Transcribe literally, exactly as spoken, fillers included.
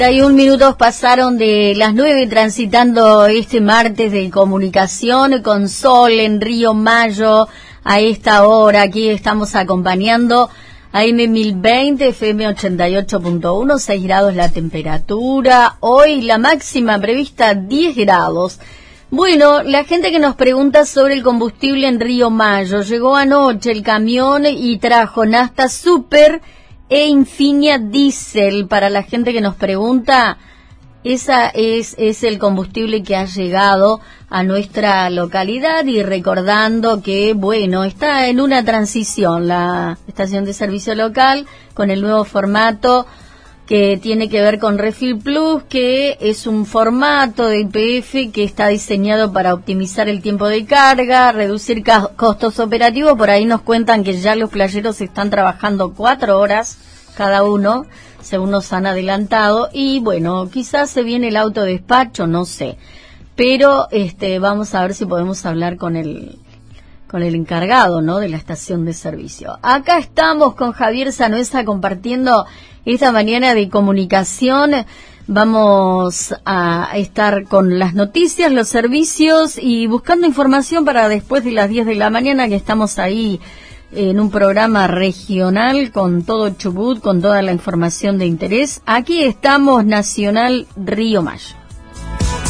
treinta y un minutos pasaron de las nueve, transitando este martes de comunicación con sol en Río Mayo. A esta hora aquí estamos acompañando a M mil veinte, F M ochenta y ocho punto uno, seis grados la temperatura. Hoy la máxima prevista diez grados. Bueno, la gente que nos pregunta sobre el combustible en Río Mayo. Llegó anoche el camión y trajo nafta super e Infinia Diesel. Para la gente que nos pregunta, esa es, es el combustible que ha llegado a nuestra localidad, y recordando que, bueno, está en una transición la estación de servicio local con el nuevo formato que tiene que ver con Refill Plus, que es un formato de I P F que está diseñado para optimizar el tiempo de carga, reducir costos operativos. Por ahí nos cuentan que ya los playeros están trabajando cuatro horas cada uno, según nos han adelantado, y bueno, quizás se viene el autodespacho, no sé, pero este vamos a ver si podemos hablar con el con el encargado, ¿no?, de la estación de servicio. Acá estamos con Javier Sanuesa compartiendo esta mañana de comunicación. Vamos a estar con las noticias, los servicios y buscando información para después de las diez de la mañana, que estamos ahí en un programa regional con todo Chubut, con toda la información de interés. Aquí estamos, Nacional Río Mayo.